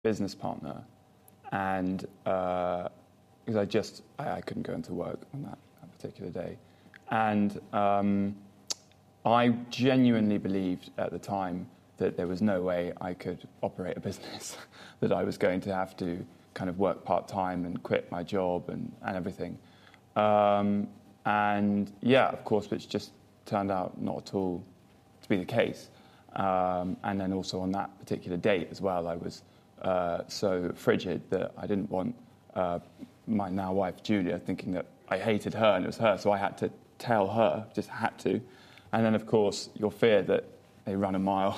business partner, and because I couldn't go into work on that particular day, and I genuinely believed at the time that there was no way I could operate a business, that I was going to have to kind of work part-time and quit my job and everything. And yeah, of course, it's just turned out not at all to be the case. And then also on that particular date as well, I was so frigid that I didn't want my now wife, Julia, thinking that I hated her and it was her, so I had to tell her, just had to. And then, of course, your fear that they run a mile,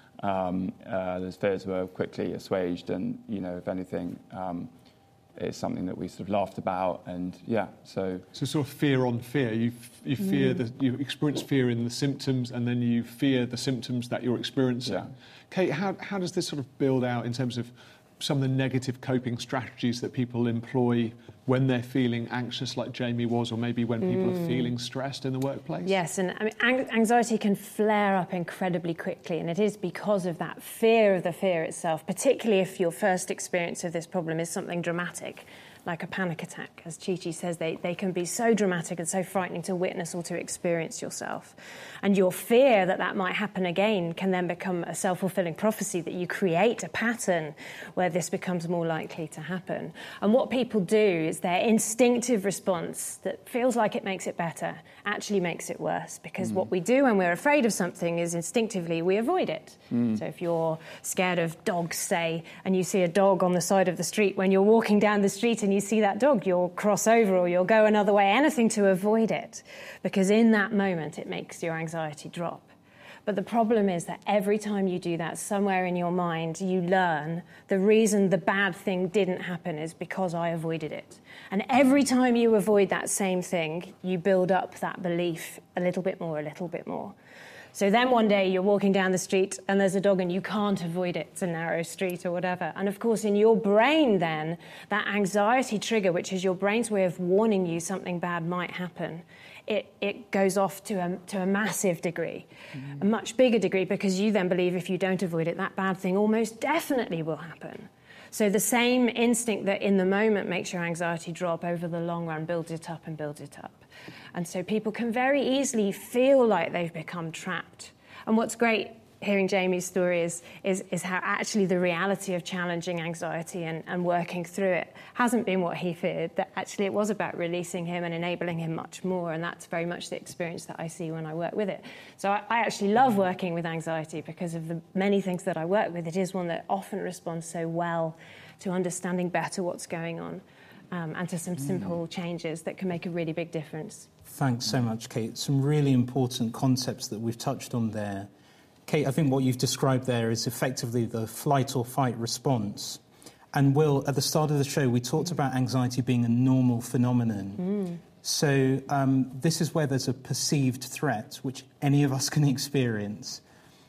those fears were quickly assuaged, and, you know, if anything, it's something that we sort of laughed about, and yeah, so sort of fear on fear. You fear you experience fear in the symptoms, and then you fear the symptoms that you're experiencing. Yeah. Kate, how does this sort of build out in terms of some of the negative coping strategies that people employ when they're feeling anxious, like Jamie was, or maybe when people are feeling stressed in the workplace? Yes, and I mean, anxiety can flare up incredibly quickly, and it is because of that fear of the fear itself, particularly if your first experience of this problem is something dramatic, like a panic attack. As Chi-Chi says, they can be so dramatic and so frightening to witness or to experience yourself. And your fear that that might happen again can then become a self-fulfilling prophecy, that you create a pattern where this becomes more likely to happen. And what people do is their instinctive response that feels like it makes it better actually makes it worse, because what we do when we're afraid of something is instinctively we avoid it. So if you're scared of dogs, say, and you see a dog on the side of the street, when you're walking down the street and you see that dog, you'll cross over or you'll go another way, anything to avoid it, because in that moment it makes your anxiety drop. But the problem is that every time you do that, somewhere in your mind, you learn the reason the bad thing didn't happen is because I avoided it. And every time you avoid that same thing, you build up that belief a little bit more, a little bit more. So then one day you're walking down the street and there's a dog and you can't avoid it. It's a narrow street or whatever. And of course, in your brain then, that anxiety trigger, which is your brain's way of warning you something bad might happen, it goes off to a massive degree, a much bigger degree, because you then believe if you don't avoid it, that bad thing almost definitely will happen. So the same instinct that in the moment makes your anxiety drop, over the long run builds it up and builds it up. And so people can very easily feel like they've become trapped. And what's great hearing Jamie's story is how actually the reality of challenging anxiety and working through it hasn't been what he feared, that actually it was about releasing him and enabling him much more, and that's very much the experience that I see when I work with it. So I actually love working with anxiety because of the many things that I work with. It is one that often responds so well to understanding better what's going on, and to some simple changes that can make a really big difference. Thanks so much, Kate. Some really important concepts that we've touched on there. Kate, I think what you've described there is effectively the flight or fight response. And Will, at the start of the show, we talked about anxiety being a normal phenomenon. So this is where there's a perceived threat, which any of us can experience.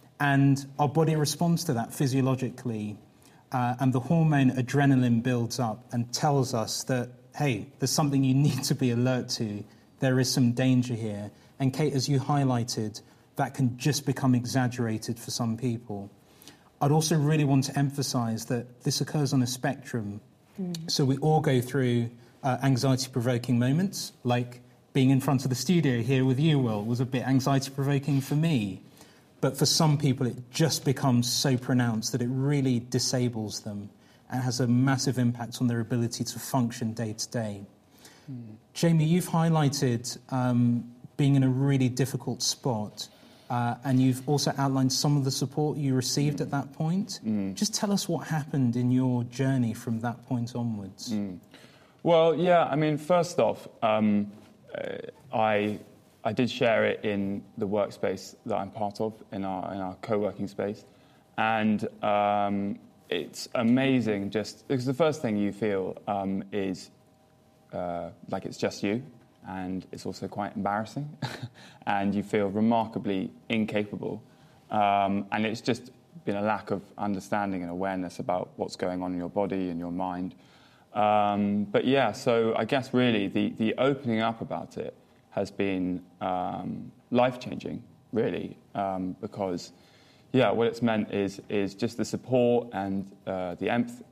And our body responds to that physiologically. And the hormone adrenaline builds up and tells us that, hey, there's something you need to be alert to. There is some danger here. And Kate, as you highlighted, that can just become exaggerated for some people. I'd also really want to emphasise that this occurs on a spectrum. So we all go through anxiety-provoking moments, like being in front of the studio here with you, Will, was a bit anxiety-provoking for me. But for some people, it just becomes so pronounced that it really disables them and has a massive impact on their ability to function day to day. Jamie, you've highlighted being in a really difficult spot. And you've also outlined some of the support you received at that point. Just tell us what happened in your journey from that point onwards. Well, yeah, I mean, first off, I did share it in the workspace that I'm part of, in our co-working space. And it's amazing just because the first thing you feel is like it's just you. And it's also quite embarrassing, and you feel remarkably incapable. And it's just been a lack of understanding and awareness about what's going on in your body and your mind. But yeah, so I guess really the opening up about it has been life-changing, really, because Yeah, what it's meant is just the support and the